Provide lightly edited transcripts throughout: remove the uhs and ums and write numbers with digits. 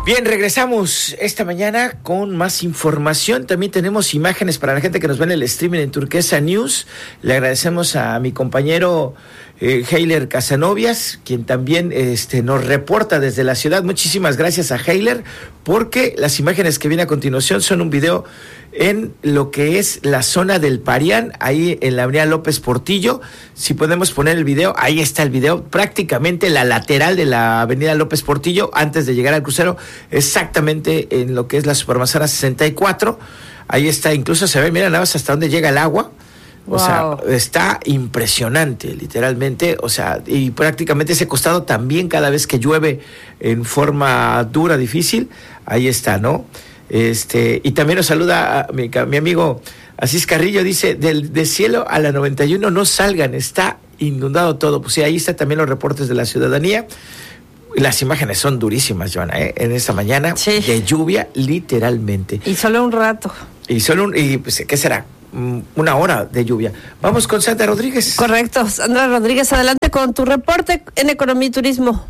Bien, regresamos esta mañana con más información. También tenemos imágenes para la gente que nos ve en el streaming en Turquesa News. Le agradecemos a mi compañero Heiler Casanovias, quien también nos reporta desde la ciudad. Muchísimas gracias a Heiler, porque las imágenes que vienen a continuación son un video en lo que es la zona del Parián, ahí en la avenida López Portillo. Si podemos poner el video, ahí está el video, prácticamente la lateral de la avenida López Portillo, antes de llegar al crucero, exactamente en lo que es la Supermanzana 64. Ahí está, incluso se ve, mira nada más hasta dónde llega el agua. O sea, está impresionante, literalmente. O sea, y prácticamente ese costado también, cada vez que llueve en forma dura, difícil, ahí está, ¿no? Y también nos saluda a mi amigo Asís Carrillo, dice, del cielo a la 91 no salgan, está inundado todo. Pues sí, ahí está también los reportes de la ciudadanía. Las imágenes son durísimas, Joana, en esta mañana, sí, de lluvia, literalmente. Y solo un rato. Y pues, ¿qué será? Una hora de lluvia. Vamos con Sandra Rodríguez. Correcto, Sandra Rodríguez, adelante con tu reporte en Economía y Turismo.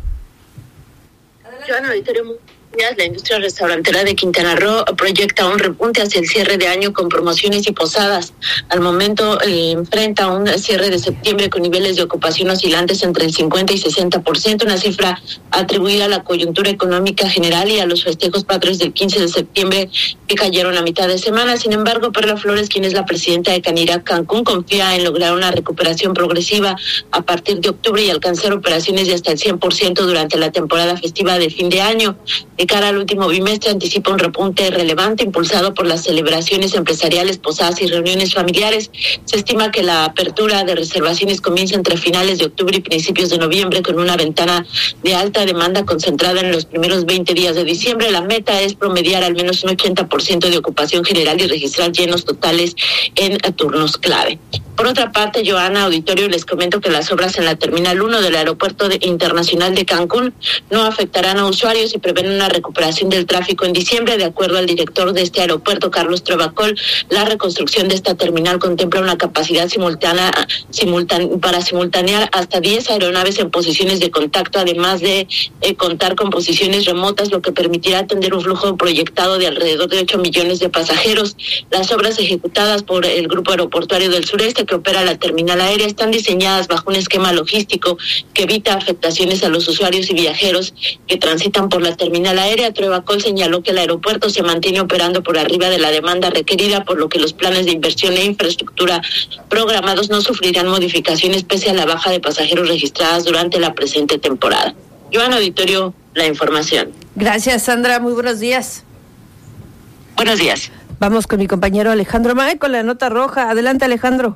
Joana, auditorio, la industria restaurantera de Quintana Roo proyecta un repunte hacia el cierre de año con promociones y posadas. Al momento enfrenta un cierre de septiembre con niveles de ocupación oscilantes entre el 50 y 60%, una cifra atribuida a la coyuntura económica general y a los festejos patrios del 15 de septiembre que cayeron a mitad de semana. Sin embargo, Perla Flores, quien es la presidenta de Canirac Cancún, confía en lograr una recuperación progresiva a partir de octubre y alcanzar operaciones de hasta el 100% durante la temporada festiva de fin de año. De cara al último bimestre anticipa un repunte relevante impulsado por las celebraciones empresariales, posadas y reuniones familiares. Se estima que la apertura de reservaciones comienza entre finales de octubre y principios de noviembre, con una ventana de alta demanda concentrada en los primeros 20 días de diciembre. La meta es promediar al menos un 80% de ocupación general y registrar llenos totales en turnos clave. Por otra parte, Joana, auditorio, les comento que las obras en la Terminal 1 del Aeropuerto Internacional de Cancún no afectarán a usuarios y prevén una recuperación del tráfico en diciembre. De acuerdo al director de este aeropuerto, Carlos Trebacol, la reconstrucción de esta terminal contempla una capacidad para simultanear hasta 10 aeronaves en posiciones de contacto, además de contar con posiciones remotas, lo que permitirá atender un flujo proyectado de alrededor de 8 millones de pasajeros. Las obras ejecutadas por el Grupo Aeroportuario del Sureste, que opera la terminal aérea, están diseñadas bajo un esquema logístico que evita afectaciones a los usuarios y viajeros que transitan por la terminal aérea. Trebacol señaló que el aeropuerto se mantiene operando por arriba de la demanda requerida, por lo que los planes de inversión e infraestructura programados no sufrirán modificaciones pese a la baja de pasajeros registradas durante la presente temporada. Joana, auditorio, la información. Gracias, Sandra. Muy buenos días. Buenos días. Vamos con mi compañero Alejandro Mae con la nota roja. Adelante, Alejandro.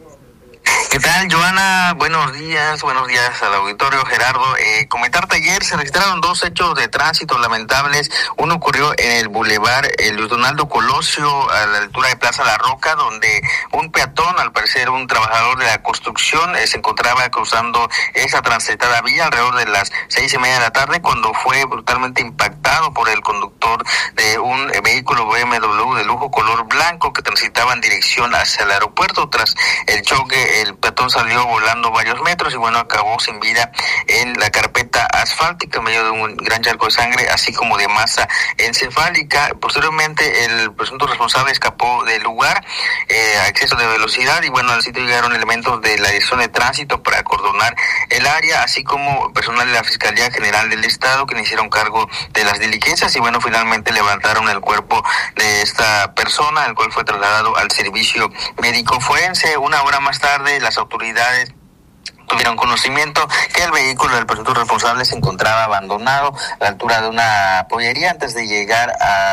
¿Qué tal, Joana? Buenos días al auditorio, Gerardo. Comentarte, ayer se registraron dos hechos de tránsito lamentables. Uno ocurrió en el bulevar Luis Donaldo Colosio, a la altura de Plaza La Roca, donde un peatón, al parecer un trabajador de la construcción, se encontraba cruzando esa transitada vía alrededor de las 6:30 de la tarde, cuando fue brutalmente impactado por el conductor de un vehículo BMW de lujo color blanco que transitaba en dirección hacia el aeropuerto. Tras el choque, el peatón salió volando varios metros y acabó sin vida en la carpeta asfáltica en medio de un gran charco de sangre, así como de masa encefálica. Posteriormente, el presunto responsable escapó del lugar a exceso de velocidad y al sitio llegaron elementos de la Dirección de Tránsito para acordonar el área, así como personal de la Fiscalía General del Estado, que hicieron cargo de las diligencias y finalmente levantaron el cuerpo de esta persona, el cual fue trasladado al servicio médico forense. Una hora más tarde, las autoridades tuvieron conocimiento que el vehículo del presunto responsable se encontraba abandonado a la altura de una pollería antes de llegar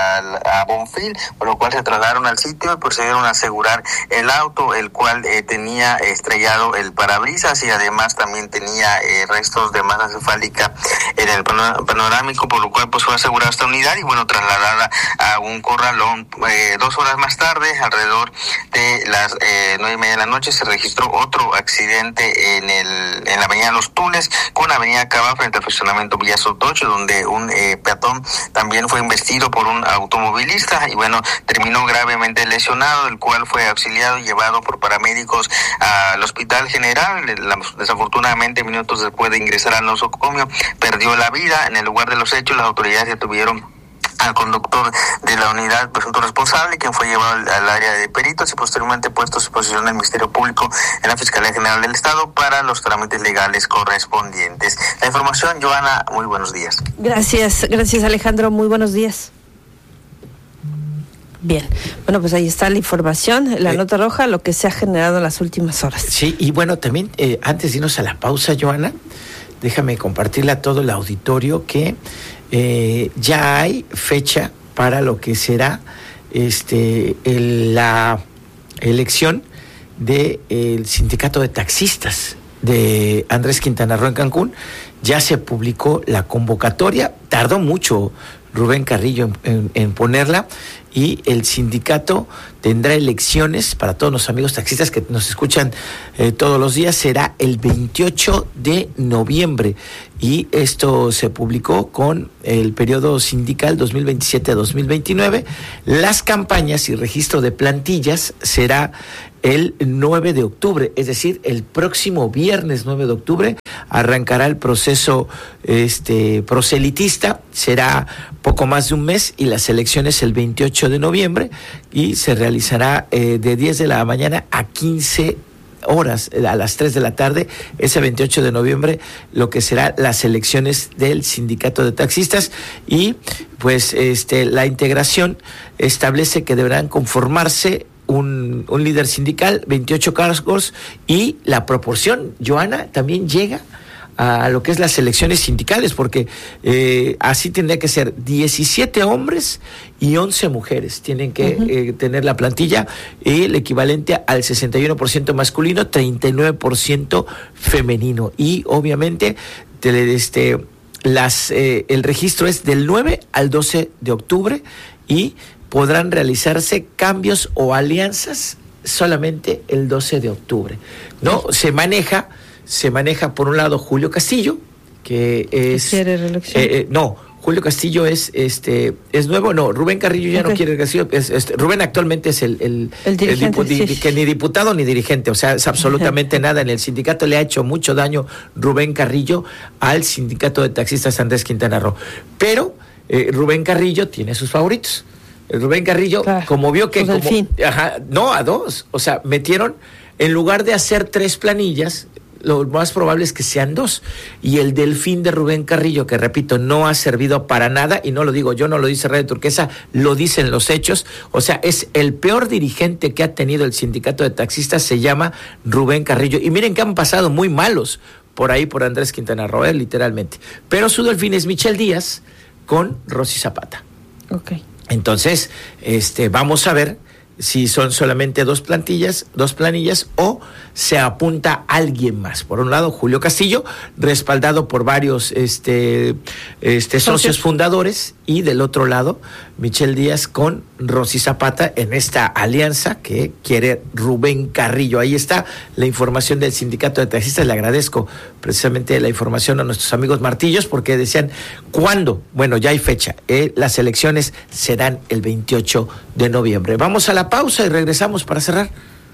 a Bonfil, por lo cual se trasladaron al sitio y procedieron a asegurar el auto, el cual tenía estrellado el parabrisas y además también tenía restos de masa cefálica en el panorámico, por lo cual fue asegurada esta unidad y trasladada a un corralón. 2 horas más tarde, alrededor de las 9:30 de la noche, se registró otro accidente en la avenida Los Tules con avenida Cava frente al fraccionamiento Villa Sotocho, donde un peatón también fue embestido por un automovilista y terminó gravemente lesionado, el cual fue auxiliado y llevado por paramédicos al Hospital General. Desafortunadamente, minutos después de ingresar al nosocomio, perdió la vida. En el lugar de los hechos, las autoridades detuvieron al conductor de la unidad presunto responsable, quien fue llevado al área de peritos y posteriormente puesto a disposición del Ministerio Público en la Fiscalía General del Estado para los trámites legales correspondientes. La información, Joana, muy buenos días. Gracias Alejandro, muy buenos días. Bien, bueno, pues ahí está la información, la nota roja, lo que se ha generado en las últimas horas. Sí, y bueno, también antes de irnos a la pausa, Joana, déjame compartirle a todo el auditorio que ya hay fecha para lo que será la elección del sindicato de taxistas de Andrés Quintana Roo en Cancún. Ya se publicó la convocatoria, tardó mucho Rubén Carrillo en ponerla, y el sindicato tendrá elecciones para todos los amigos taxistas que nos escuchan todos los días. Será el 28 de noviembre y esto se publicó con el periodo sindical 2027-2029. Las campañas y registro de plantillas será el 9 de octubre, es decir, el próximo viernes 9 de octubre arrancará el proceso proselitista. Será poco más de un mes y las elecciones el 28 de noviembre y se realizará de 10 de la mañana a 15 horas, a las 3 de la tarde, ese 28 de noviembre, lo que será las elecciones del sindicato de taxistas. Y pues la integración establece que deberán conformarse un líder sindical, 28 cargos, y la proporción, Joana, también llega a lo que es las elecciones sindicales, porque así tendría que ser 17 hombres y 11 mujeres tienen que tener la plantilla, y el equivalente al 61% masculino, 39% femenino. Y obviamente el registro es del 9 al 12 de octubre y podrán realizarse cambios o alianzas solamente el 12 de octubre. No, se maneja por un lado Julio Castillo, que es ¿quiere reelección? Julio Castillo es nuevo, no, Rubén Carrillo ya no quiere Castillo, Rubén actualmente es el dirigente, que ni diputado ni dirigente, o sea, es absolutamente nada en el sindicato. Le ha hecho mucho daño Rubén Carrillo al sindicato de taxistas Andrés Quintana Roo, pero Rubén Carrillo tiene sus favoritos. Rubén Carrillo, como vio que a dos, o sea, metieron, en lugar de hacer 3 planillas, lo más probable es que sean 2, y el Delfín de Rubén Carrillo, que repito, no ha servido para nada, y no lo digo yo, no lo dice Radio Turquesa, lo dicen los hechos. O sea, es el peor dirigente que ha tenido el sindicato de taxistas, se llama Rubén Carrillo, y miren que han pasado muy malos por ahí, por Andrés Quintana Roo, literalmente, pero su Delfín es Michel Díaz con Rosy Zapata. Entonces, vamos a ver si son solamente 2 planillas o se apunta alguien más. Por un lado, Julio Castillo, respaldado por varios socios fundadores, y del otro lado, Michel Díaz con Rosy Zapata en esta alianza que quiere Rubén Carrillo. Ahí está la información del sindicato de taxistas. Le agradezco precisamente la información a nuestros amigos martillos, porque decían, ¿cuándo? Bueno, ya hay fecha. Las elecciones serán el 28 de noviembre. Vamos a la pausa y regresamos para cerrar.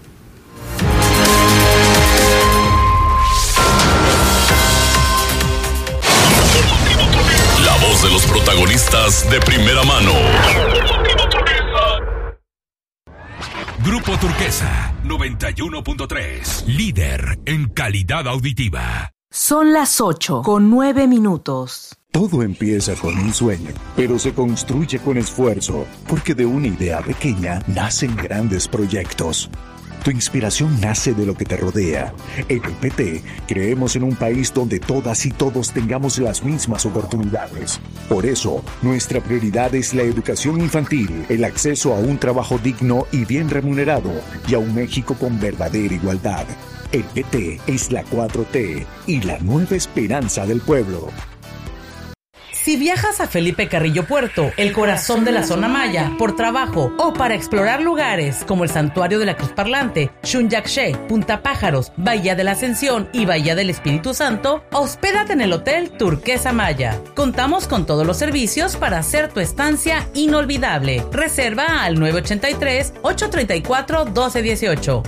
De los protagonistas de primera mano. Grupo Turquesa 91.3, líder en calidad auditiva. Son las 8:09. Todo empieza con un sueño, pero se construye con esfuerzo, porque de una idea pequeña nacen grandes proyectos. Tu inspiración nace de lo que te rodea. En el PT creemos en un país donde todas y todos tengamos las mismas oportunidades. Por eso, nuestra prioridad es la educación infantil, el acceso a un trabajo digno y bien remunerado, y a un México con verdadera igualdad. El PT es la 4T y la nueva esperanza del pueblo. Si viajas a Felipe Carrillo Puerto, el corazón de la zona maya, por trabajo o para explorar lugares como el Santuario de la Cruz Parlante, Xunyaxé, Punta Pájaros, Bahía de la Ascensión y Bahía del Espíritu Santo, hospédate en el Hotel Turquesa Maya. Contamos con todos los servicios para hacer tu estancia inolvidable. Reserva al 983-834-1218.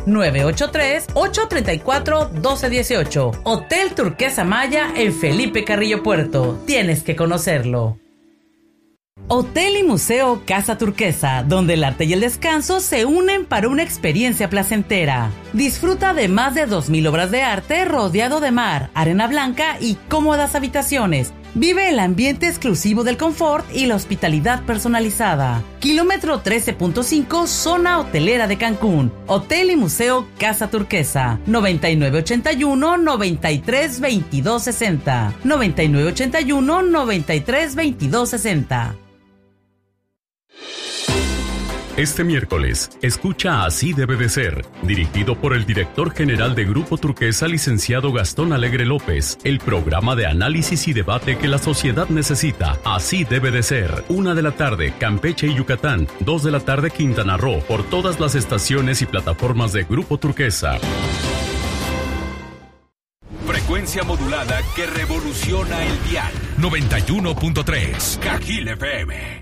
983-834-1218. Hotel Turquesa Maya en Felipe Carrillo Puerto. Tienes que conocerlo. Hotel y Museo Casa Turquesa, donde el arte y el descanso se unen para una experiencia placentera. Disfruta de más de 2,000 obras de arte rodeado de mar, arena blanca y cómodas habitaciones. Vive el ambiente exclusivo del confort y la hospitalidad personalizada. Kilómetro 13.5, zona hotelera de Cancún. Hotel y Museo Casa Turquesa. 9981-932260. 9981-932260. Este miércoles, escucha Así debe de ser, dirigido por el director general de Grupo Turquesa, licenciado Gastón Alegre López, el programa de análisis y debate que la sociedad necesita. Así debe de ser. 1 de la tarde, Campeche y Yucatán. 2 de la tarde, Quintana Roo, por todas las estaciones y plataformas de Grupo Turquesa. Frecuencia modulada que revoluciona el dial. 91.3, Cajil FM.